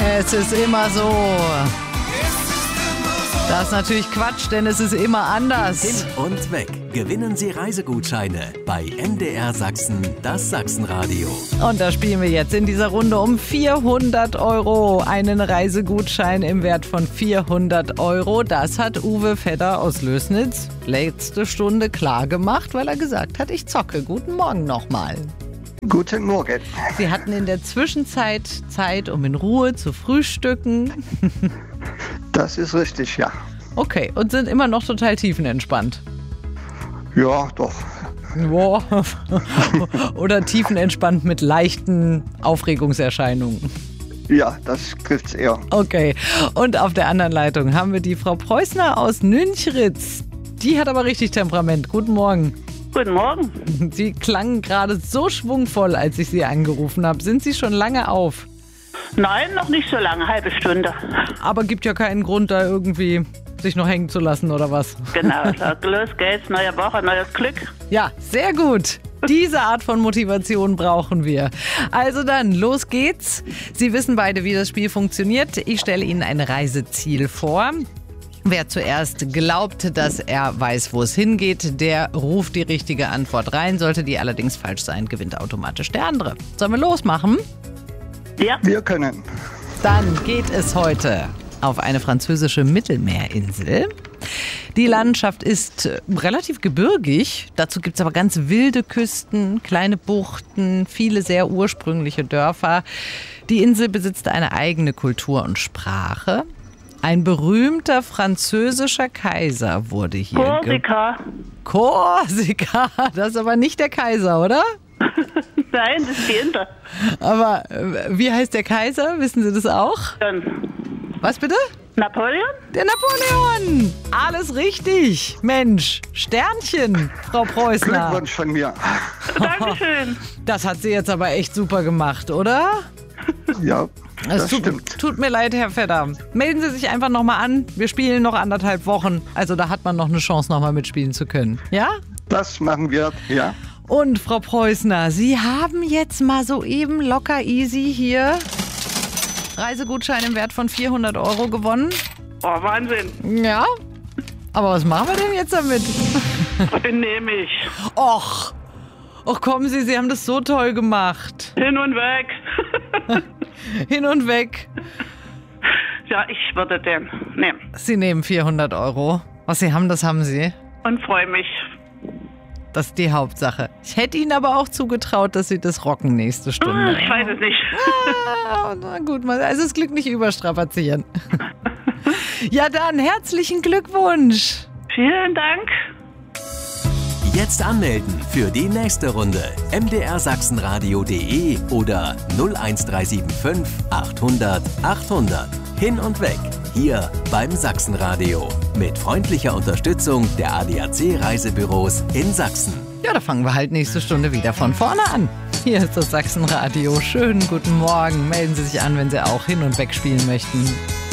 Es ist immer so. Das ist natürlich Quatsch, denn es ist immer anders. Hin und weg. Gewinnen Sie Reisegutscheine bei MDR Sachsen, das Sachsenradio. Und da spielen wir jetzt in dieser Runde um 400 €. Einen Reisegutschein im Wert von 400 €. Das hat Uwe Fedder aus Lößnitz letzte Stunde klar gemacht, weil er gesagt hat, ich zocke. Guten Morgen nochmal. Guten Morgen. Sie hatten in der Zwischenzeit Zeit, um in Ruhe zu frühstücken. Das ist richtig, ja. Okay, und sind immer noch total tiefenentspannt. Ja, doch. Wow. Oder tiefenentspannt mit leichten Aufregungserscheinungen. Ja, das trifft's eher. Okay, und auf der anderen Leitung haben wir die Frau Preußner aus Nünchritz. Die hat aber richtig Temperament. Guten Morgen. Guten Morgen. Sie klangen gerade so schwungvoll, als ich Sie angerufen habe. Sind Sie schon lange auf? Nein, noch nicht so lange, halbe Stunde. Aber gibt ja keinen Grund, da irgendwie sich noch hängen zu lassen, oder was? Genau, los geht's, neue Woche, neues Glück. Ja, sehr gut. Diese Art von Motivation brauchen wir. Also dann, los geht's. Sie wissen beide, wie das Spiel funktioniert. Ich stelle Ihnen ein Reiseziel vor. Wer zuerst glaubt, dass er weiß, wo es hingeht, der ruft die richtige Antwort rein. Sollte die allerdings falsch sein, gewinnt automatisch der andere. Sollen wir losmachen? Ja. Wir können. Dann geht es heute auf eine französische Mittelmeerinsel. Die Landschaft ist relativ gebirgig. Dazu gibt es aber ganz wilde Küsten, kleine Buchten, viele sehr ursprüngliche Dörfer. Die Insel besitzt eine eigene Kultur und Sprache. Ein berühmter französischer Kaiser wurde hier. Korsika. Korsika, das ist aber nicht der Kaiser, oder? Nein, das ist die Insel. Aber wie heißt der Kaiser? Wissen Sie das auch? Was bitte? Napoleon? Der Napoleon! Alles richtig! Mensch, Sternchen, Frau Preußner. Glückwunsch von mir. Dankeschön. Das hat sie jetzt aber echt super gemacht, oder? Ja, das stimmt. Tut mir leid, Herr Fedder. Melden Sie sich einfach nochmal an. Wir spielen noch 1,5 Wochen. Also da hat man noch eine Chance, nochmal mitspielen zu können. Ja? Das machen wir, ja. Und Frau Preußner, Sie haben jetzt mal soeben locker easy hier Reisegutschein im Wert von 400 € gewonnen. Oh, Wahnsinn. Ja? Aber was machen wir denn jetzt damit? Den nehme ich. Och, kommen Sie, Sie haben das so toll gemacht. Hin und weg. Hin und weg. Ja, ich würde den nehmen. Sie nehmen 400 €. Was Sie haben, das haben Sie. Und freue mich. Das ist die Hauptsache. Ich hätte Ihnen aber auch zugetraut, dass Sie das rocken nächste Stunde. Ich weiß es nicht. Na gut, also das Glück nicht überstrapazieren. Ja dann, herzlichen Glückwunsch. Vielen Dank. Jetzt anmelden für die nächste Runde. mdrsachsenradio.de oder 01375 800 800. Hin und weg. Hier beim Sachsenradio. Mit freundlicher Unterstützung der ADAC Reisebüros in Sachsen. Ja, da fangen wir halt nächste Stunde wieder von vorne an. Hier ist das Sachsenradio. Schönen guten Morgen. Melden Sie sich an, wenn Sie auch hin und weg spielen möchten.